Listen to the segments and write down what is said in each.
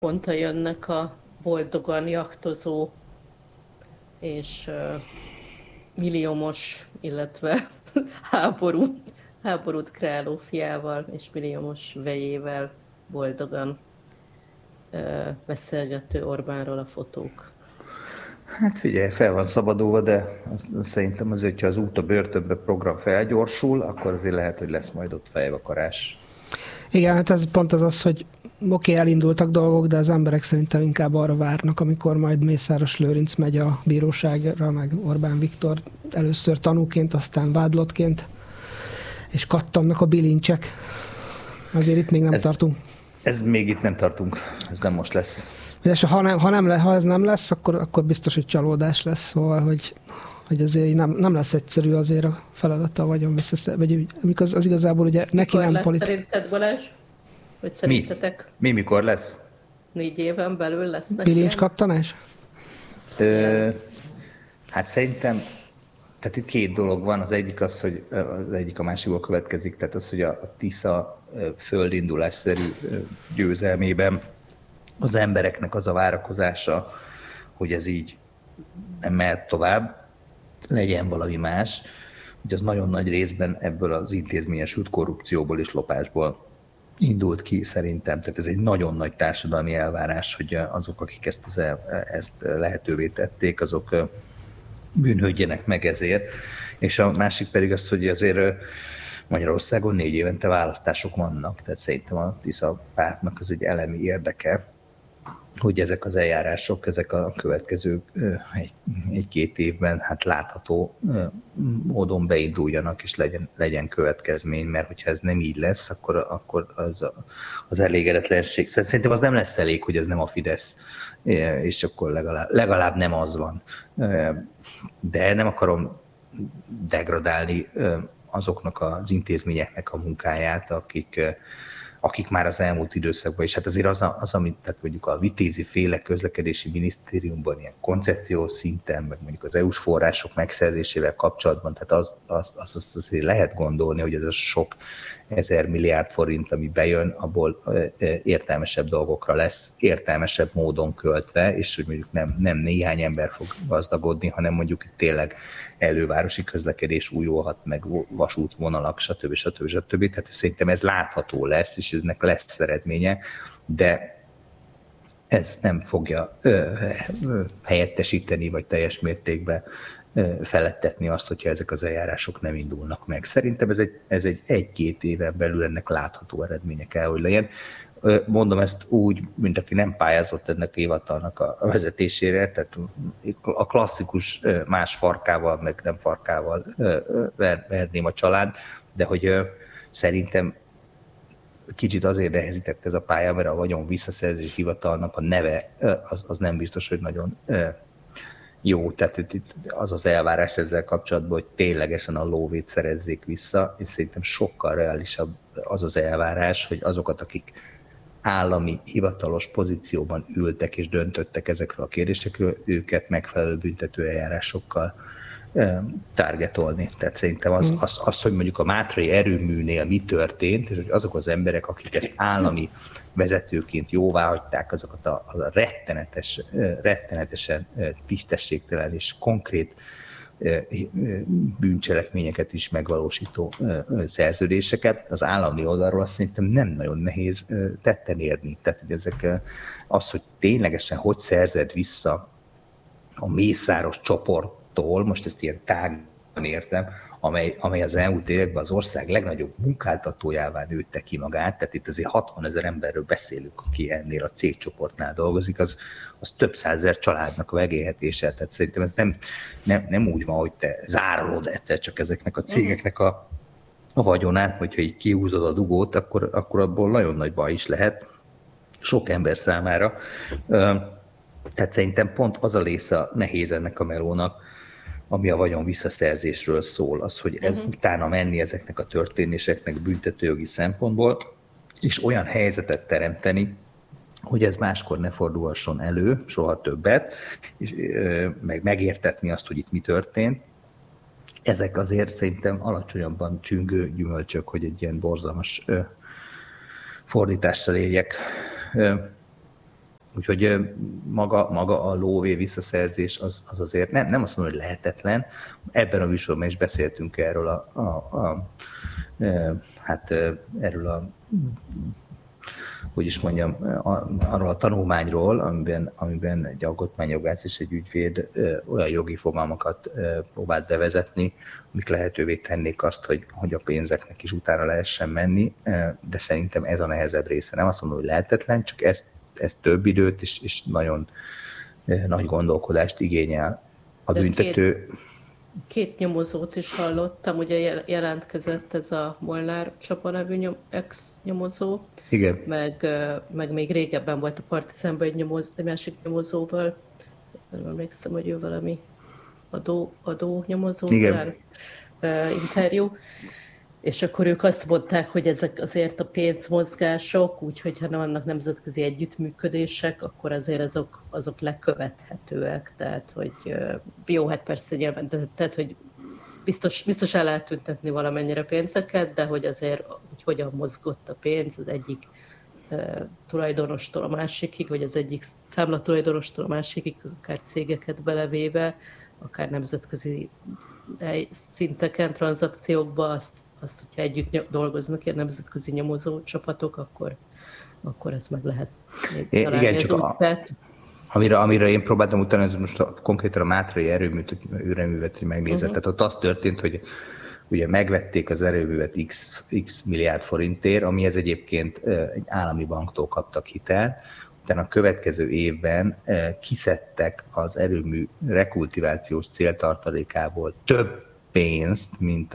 Ponta jönnek a boldogan jachtozó és milliómos, illetve háborút kreáló fiával és milliómos vejével boldogan beszélgető Orbánról a fotók. Hát figyelj, fel van szabadulva, de szerintem azért, hogyha az út a börtönbe program felgyorsul, akkor azért lehet, hogy lesz majd ott fejvakarás. Igen, hát ez pont az, hogy oké, elindultak dolgok, de az emberek szerintem inkább arra várnak, amikor majd Mészáros Lőrinc megy a bíróságra, meg Orbán Viktor először tanúként, aztán vádlottként, és kattannak a bilincsek. Azért itt még nem tartunk. Ez még itt nem tartunk, ez nem most lesz. Ha ez nem lesz, akkor biztos, hogy csalódás lesz, szóval, hogy azért nem lesz egyszerű azért a feladata, vagy az igazából ugye neki mikor nem politika. Szerinted, Balázs? Vagy szerintetek? Mi mikor lesz? 4 éven belül lesznek bilincs kattanás? Hát szerintem, tehát itt két dolog van, az egyik az, hogy az egyik a másikból következik, tehát az, hogy a Tisza földindulásszerű győzelmében az embereknek az a várakozása, hogy ez így nem mehet tovább, legyen valami más, hogy az nagyon nagy részben ebből az intézményesült korrupcióból és lopásból indult ki szerintem. Tehát ez egy nagyon nagy társadalmi elvárás, hogy azok, akik ezt lehetővé tették, azok bűnhődjenek meg ezért. És a másik pedig az, hogy azért Magyarországon 4 évente választások vannak. Tehát szerintem a Tisza pártnak az egy elemi érdeke, hogy ezek az eljárások, ezek a következő 1-2 évben hát látható módon beinduljanak, és legyen következmény, mert hogyha ez nem így lesz, akkor az elégedetlenség. Szerintem az nem lesz elég, hogy ez nem a Fidesz, és akkor legalább nem az van. De nem akarom degradálni azoknak az intézményeknek a munkáját, akik már az elmúlt időszakban, és hát azért amit tehát mondjuk a Vitézi féle közlekedési minisztériumban ilyen koncepciós szinten, meg mondjuk az EU-s források megszerzésével kapcsolatban, tehát azt azért lehet gondolni, hogy ez a sok 1000 milliárd forint, ami bejön, abból értelmesebb dolgokra lesz, értelmesebb módon költve, és hogy mondjuk nem néhány ember fog gazdagodni, hanem mondjuk tényleg elővárosi közlekedés újulhat, meg vasútvonalak, stb. Tehát szerintem ez látható lesz, és eznek lesz eredménye, de ez nem fogja helyettesíteni, vagy teljes mértékben felettetni azt, hogyha ezek az eljárások nem indulnak meg. Szerintem ez egy 1-2 éven belül ennek látható eredménye kell, hogy legyen. Mondom ezt úgy, mint aki nem pályázott ennek a hivatalnak a vezetésére, tehát a klasszikus más farkával, meg nem farkával verném a család, de hogy szerintem kicsit azért nehezített ez a pálya, mert a vagyon visszaszerzési hivatalnak a neve az nem biztos, hogy nagyon jó, tehát itt az az elvárás ezzel kapcsolatban, hogy ténylegesen a lóvét szerezzék vissza, és szerintem sokkal reálisabb az az elvárás, hogy azokat, akik állami hivatalos pozícióban ültek és döntöttek ezekről a kérdésekről, őket megfelelő büntető eljárásokkal targetolni. Tehát szerintem az, hogy mondjuk a Mátrai erőműnél mi történt, és hogy azok az emberek, akik ezt állami vezetőként jóváhagyták, azokat a rettenetesen tisztességtelen és konkrét bűncselekményeket is megvalósító szerződéseket, az állami oldalról azt szerintem nem nagyon nehéz tetten érni. Tehát hogy hogy ténylegesen hogy szerzed vissza a Mészáros csoporttól, most ezt ilyen tágban értem, amely az elmúlt években az ország legnagyobb munkáltatójává nőtte ki magát, tehát itt azért 60 000 emberről beszélünk, aki ennél a cégcsoportnál dolgozik, az több százezer családnak a megélhetése, tehát szerintem ez nem úgy van, hogy te zárolod egyszer csak ezeknek a cégeknek a vagyonát, hogyha így kihúzod a dugót, akkor abból nagyon nagy baj is lehet sok ember számára. Tehát szerintem pont az a része nehéz ennek a melónak, ami a vagyon visszaszerzésről szól, az, hogy ez utána menni ezeknek a történéseknek büntetőjogi szempontból, és olyan helyzetet teremteni, hogy ez máskor ne fordulhasson elő, soha többet, és meg megértetni azt, hogy itt mi történt. Ezek azért szerintem alacsonyabban csüngő gyümölcsök, hogy egy ilyen borzalmas fordítással éljek. Úgyhogy maga a lóvé visszaszerzés az azért nem azt mondom, hogy lehetetlen. Ebben a műsorban is beszéltünk erről hogy is mondjam, arról a tanulmányról, amiben egy alkotmányjogász és egy ügyvéd olyan jogi fogalmakat próbált bevezetni, amik lehetővé tennék azt, hogy a pénzeknek is utána lehessen menni, de szerintem ez a nehezebb része. Nem azt mondom, hogy lehetetlen, csak ez több időt és nagyon nagy gondolkodást igényel. A büntető... Két nyomozót is hallottam, ugye jelentkezett ez a Molnár Csaba nevű ex-nyomozó, igen. Meg még régebben volt a Partizánban egy másik nyomozóval, nem emlékszem, hogy ő valami adó nyomozó, interjú, és akkor ők azt mondták, hogy ezek azért a pénzmozgások, úgyhogy ha vannak nemzetközi együttműködések, akkor azért azok lekövethetőek, tehát hogy jó, hát persze nyilván, tehát hogy biztos el lehet tüntetni valamennyire pénzeket, de hogy azért, hogy hogyan mozgott a pénz az egyik tulajdonostól a másikig, vagy az egyik számlatulajdonostól a másikig, akár cégeket belevéve, akár nemzetközi szinteken, tranzakciókba, azt, hogyha együtt dolgoznak ilyen nemzetközi nyomozó csapatok, akkor ezt meg lehet találni. Igen, csak amire én próbáltam utána, ez most konkrétan a Mátrai erőművet, hogy megnézett. Tehát ott az történt, hogy ugye megvették az erőművet x milliárd forintért, amihez egyébként egy állami banktól kaptak hitelt, utána a következő évben kiszedtek az erőmű rekultivációs céltartalékából több pénzt, mint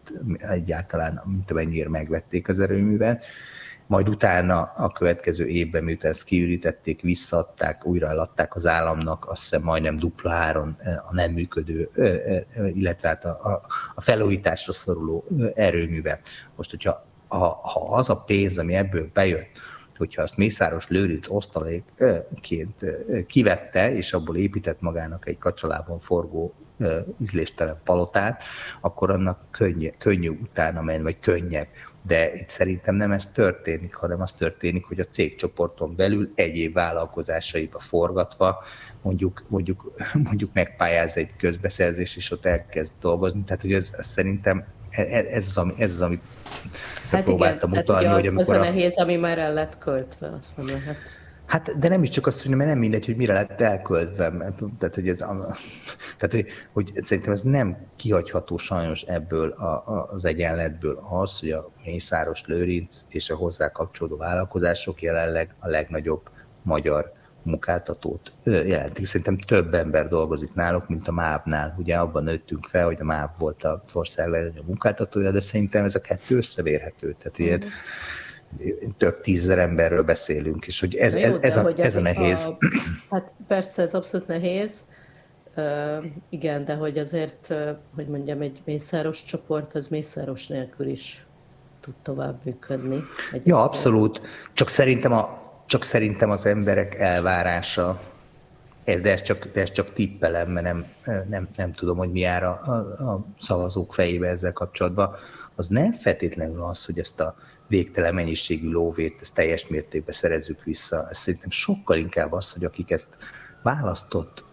amennyire megvették az erőművet, majd utána a következő évben, miután ezt kiürítették, visszaadták, újra eladták az államnak, azt hiszem majdnem dupla áron a nem működő, illetve hát a felújításra szoruló erőművet. Most, hogyha az a pénz, ami ebből bejött, hogyha azt Mészáros Lőrinc osztalékként kivette, és abból épített magának egy kacsalában forgó ízléstelen palotát, akkor annak könnyű utána menni, vagy könnyebb. De itt szerintem nem ez történik, hanem az történik, hogy a cégcsoporton belül egyéb vállalkozásaiba forgatva mondjuk megpályáz egy közbeszerzés, és ott elkezd dolgozni. Tehát, hogy ez szerintem ez az, amit próbáltam utalni, hogy amikor az a nehéz, ami már el lett költve, azt nem lehet. Hát, de nem is csak azt, hogy nem mindegy, hogy mire lett elköltve. Tehát, hogy szerintem ez nem kihagyható sajnos ebből az egyenletből az, hogy a Mészáros Lőrinc és a hozzá kapcsolódó vállalkozások jelenleg a legnagyobb magyar munkáltatót jelentik. Szerintem több ember dolgozik náluk, mint a MÁV-nál. Ugye abban nőttünk fel, hogy a MÁV volt az ország legnagyobb munkáltatója, de szerintem ez a kettő összevérhető. Tehát ilyen több 10 000 emberről beszélünk, és hogy ez a nehéz. Hát persze, ez abszolút nehéz. Igen, de hogy azért, hogy mondjam, egy Mészáros csoport, az Mészáros nélkül is tud tovább működni. Ja, abszolút. Csak szerintem az emberek elvárása, de ez csak tippelem, mert nem tudom, hogy mi jár a szavazók fejébe ezzel kapcsolatban, az nem feltétlenül az, hogy ezt a végtelen mennyiségű lóvét, ezt teljes mértékben szerezzük vissza. Ez szerintem sokkal inkább az, hogy akik ezt választott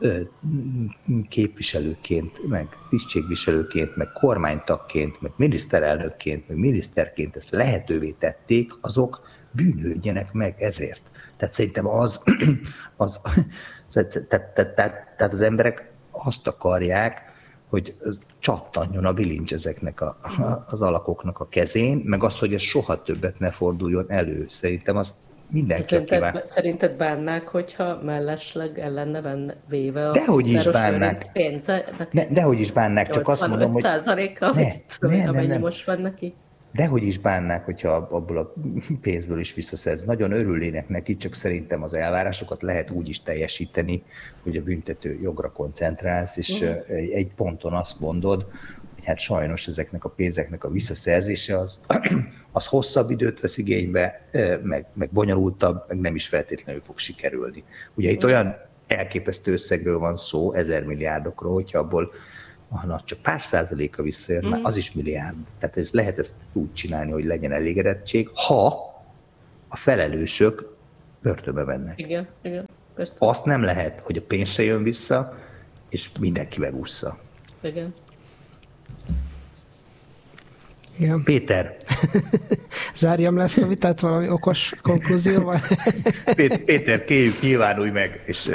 képviselőként, meg tisztségviselőként, meg kormánytagként, meg miniszterelnökként, meg miniszterként ezt lehetővé tették, azok bűnődjenek meg ezért. Tehát szerintem tehát az emberek azt akarják, hogy csattanjon a bilincs ezeknek az alakoknak a kezén, meg azt, hogy ez soha többet ne forduljon elő. Szerintem azt mindenki kíván. Szerinted bánnák, hogyha mellesleg el lenne véve a Dehogy is bánnák. Pénze? Dehogy is bánnák, csak azt mondom, hogy... 85%-a, amennyi most van neki? Dehogy is bánnák, hogyha abból a pénzből is visszaszerz. Nagyon örülnének neki, csak szerintem az elvárásokat lehet úgy is teljesíteni, hogy a büntető jogra koncentrálsz, és egy ponton azt mondod, hogy hát sajnos ezeknek a pénzeknek a visszaszerzése az hosszabb időt vesz igénybe, meg bonyolultabb, meg nem is feltétlenül fog sikerülni. Ugye itt olyan elképesztő összegről van szó, 1000 milliárdokról, hogyha abból csak pár százaléka visszajön, már az is milliárd. Tehát lehet ezt úgy csinálni, hogy legyen elégedettség, ha a felelősök börtönbe mennek. Igen. persze. Azt nem lehet, hogy a pénz se jön vissza, és mindenki megúszza. Igen. Igen. Péter. Zárjam le ezt a vitát valami okos konklúzióval? Péter, kérjük, nyilvánulj meg, és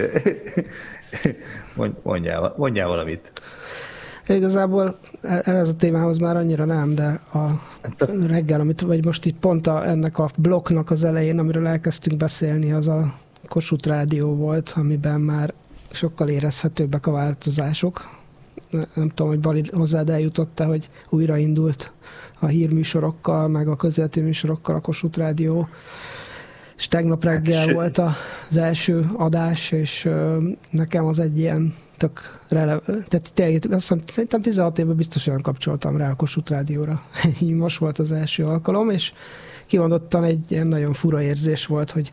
mondjál valamit. Igazából ez a témához már annyira nem, de a reggel, vagy most itt pont ennek a blokknak az elején, amiről elkezdtünk beszélni, az a Kossuth Rádió volt, amiben már sokkal érezhetőbbek a változások. Nem tudom, hogy Bali hozzád eljutott-e, hogy újraindult a hírműsorokkal, meg a közéleti műsorokkal a Kossuth Rádió. És tegnap reggel volt az első adás, és nekem az egy ilyen tök tehát szerintem 16 évben biztosan kapcsoltam rá a Kossuth Rádióra. Így most volt az első alkalom, és kimondottan egy ilyen nagyon fura érzés volt, hogy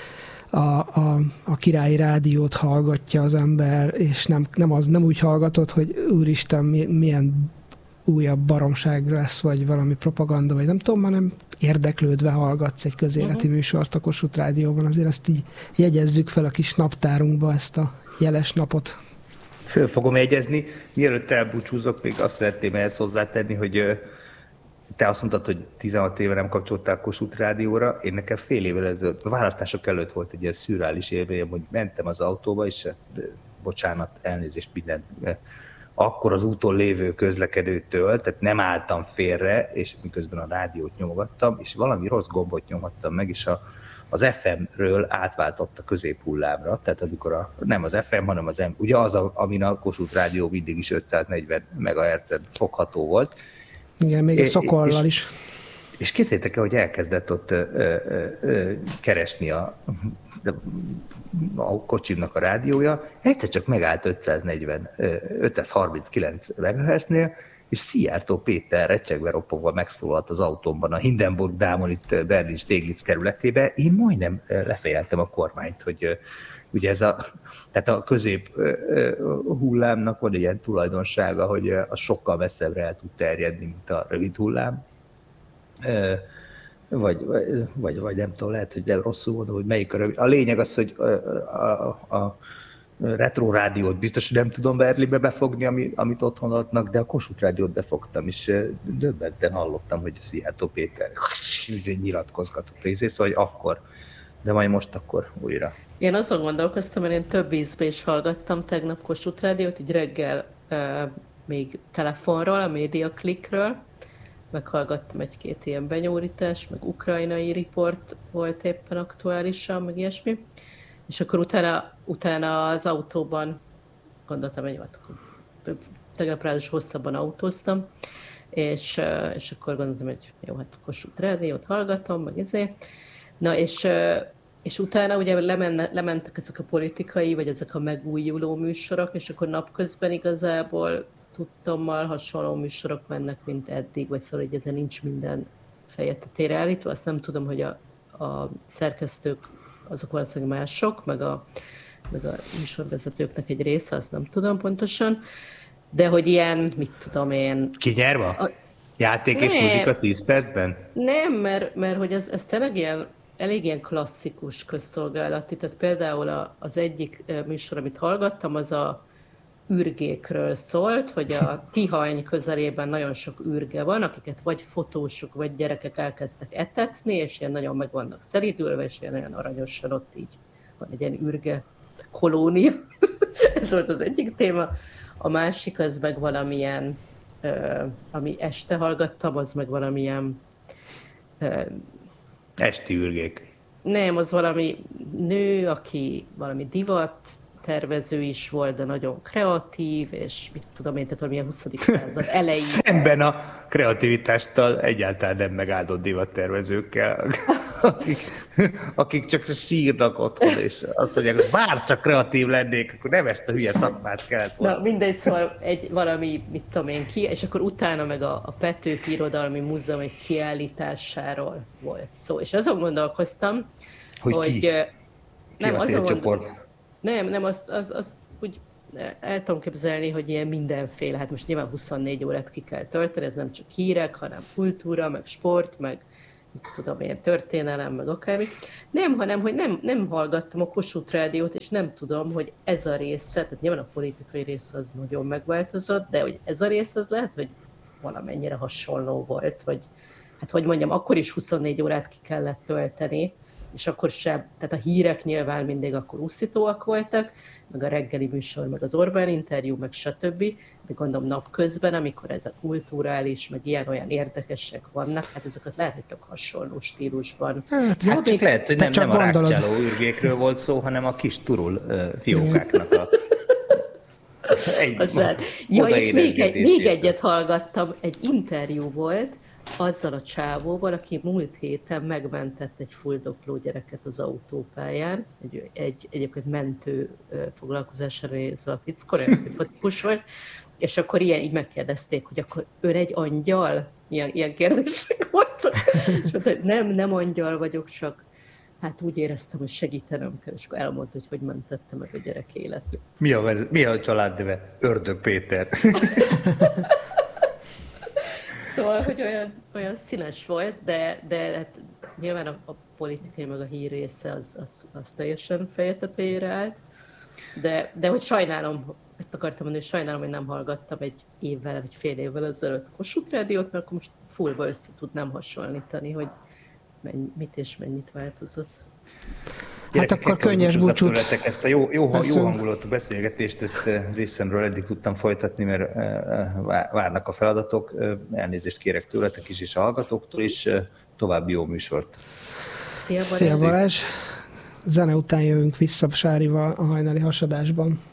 a királyi rádiót hallgatja az ember, és nem úgy hallgatott, hogy úristen, milyen újabb baromság lesz, vagy valami propaganda, vagy nem tudom, hanem érdeklődve hallgatsz egy közéleti műsort a Kossuth Rádióban. Azért ezt így jegyezzük fel a kis naptárunkba, ezt a jeles napot. Föl fogom jegyezni. Mielőtt elbúcsúzok, még azt szeretném ehhez hozzátenni, hogy te azt mondtad, hogy 16 éve nem kapcsoltál Kossuth Rádióra. Én nekem fél évvel ezelőtt, a választások előtt volt egy ilyen szürreális élményem, hogy mentem az autóba, és bocsánat, elnézést minden, akkor az úton lévő közlekedőtől, tehát nem álltam félre, és miközben a rádiót nyomogattam, és valami rossz gombot nyomattam meg, és az FM-ről átváltott a középhullámra, tehát amikor nem az FM, hanem az ugye az, amin a Kossuth Rádió mindig is 540 MHz-en fogható volt. Igen, még egy Szokollal is. És képzeljétek el, hogy elkezdett ott keresni a kocsimnak a rádiója, egyszer csak megállt 539 MHz-nél, és Szijjártó Péter recsegve ropogva megszólalt az autómban a Hindenburg Dámon itt Berlin-Steglitz kerületébe. Én majdnem lefejeltem a kormányt, hogy ugye tehát a közép hullámnak van egy ilyen tulajdonsága, hogy az sokkal messzebbre el tud terjedni, mint a rövid hullám. Vagy nem tudom, lehet, hogy rosszul mondom, hogy melyik a rövid. A lényeg az, hogy a retro rádiót biztos, hogy nem tudom Berlinbe befogni, amit otthon adnak, de a Kossuth Rádiót befogtam, és döbbenten hallottam, hogy Szijjártó Péter nyilatkozgatott, szóval akkor, de majd most akkor újra. Én azon gondolkoztam, mert én több ízbe is hallgattam tegnap Kossuth Rádiót, így reggel még telefonról, a Media Clickről, meghallgattam egy-két ilyen benyúrítást, meg ukrajnai riport volt éppen aktuálisan, meg ilyesmi. És akkor utána az autóban gondoltam, hogy tegnap ráadásul hosszabban autóztam, és akkor gondoltam, hogy jó, hát Kossuth Rádiót hallgatom, meg ezért. Na, és utána ugye lementek ezek a politikai, vagy ezek a megújuló műsorok, és akkor napközben igazából tudtommal hasonló műsorok mennek, mint eddig, vagy szóval, hogy ezen nincs minden feje tetejére állítva. Azt nem tudom, hogy a szerkesztők azok valószínűleg mások, meg a műsorvezetőknek egy része, azt nem tudom pontosan, de hogy ilyen, mit tudom én... Ki nyer ma? Játék és muzsika 10 percben? Nem, mert hogy ez tényleg ilyen, elég ilyen klasszikus közszolgálati, tehát például az egyik műsor, amit hallgattam, az a ürgékről szólt, hogy a Tihany közelében nagyon sok ürge van, akiket vagy fotósok, vagy gyerekek elkezdtek etetni, és ilyen nagyon meg vannak szeridülve, és ilyen nagyon aranyosan ott így van egy ilyen ürge kolónia. Ez volt az egyik téma. A másik az meg valamilyen, ami este hallgattam, az meg valamilyen... Esti ürgék. Nem, az valami nő, aki valami divat tervező is volt, de nagyon kreatív, és mit tudom én, tehát valamilyen 20. század elején. Szemben a kreativitástól egyáltalán nem megáldott divattervezőkkel, akik csak sírnak otthon, és azt mondják, hogy bár csak kreatív lennék, akkor nem ezt a hülye szakmát kellett volna. Na mindegy, szóval valami, mit tudom én ki, és akkor utána meg a Petőfi Irodalmi Múzeum egy kiállításáról volt szó. És azon gondolkoztam, hogy ki a célcsoport? Nem, azt úgy el tudom képzelni, hogy ilyen mindenféle, hát most nyilván 24 órát ki kell tölteni, ez nem csak hírek, hanem kultúra, meg sport, meg tudom én, történelem, meg akármi. Nem, hanem, hogy nem hallgattam a Kossuth Rádiót, és nem tudom, hogy ez a része, tehát nyilván a politikai része az nagyon megváltozott, de hogy ez a része az lehet, hogy valamennyire hasonló volt, vagy hát hogy mondjam, akkor is 24 órát ki kellett tölteni, és akkor sem, tehát a hírek nyilván mindig akkor úszítóak voltak, meg a reggeli műsor, meg az Orbán interjú, meg stb. De gondolom napközben, amikor ez a kulturális, meg ilyen-olyan érdekesek vannak, hát ezeket lehet, hogy tök hasonló stílusban. Hát csak lehet, hogy nem a rákcsáló űrgékről volt szó, hanem a kis turul fiókáknak a és még egyet hallgattam, egy interjú volt azzal a csávóval, aki múlt héten megmentett egy fuldokló gyereket az autópályán, egyébként mentő foglalkozására nézve a fickó, olyan szimpatikus volt, és akkor így megkérdezték, hogy akkor ön egy angyal? Ilyen kérdések voltak. És mondta, hogy nem angyal vagyok, csak hát úgy éreztem, hogy segítenem kell, és akkor elmondta, hogy mentette meg a gyerek életét. Mi a család-neve? Ördög Péter. Szóval, hogy olyan színes volt, de hát nyilván a politikai meg a hír része az teljesen feje tetejére állt. De hogy sajnálom, ezt akartam mondani, hogy sajnálom, hogy nem hallgattam egy évvel, vagy fél évvel ezelőtt Kossuth Rádiót, mert akkor most fullba össze tudnám hasonlítani, hogy mit és mennyit változott. Hát akkor könnyes búcsút. Ezt a jó hangulatú beszélgetést, ezt részemről eddig tudtam folytatni, mert várnak a feladatok. Elnézést kérek tőletek is, és a hallgatóktól is. További jó műsort. Szia Balázs! Zene után jövünk vissza Sárival a hajnali hasadásban.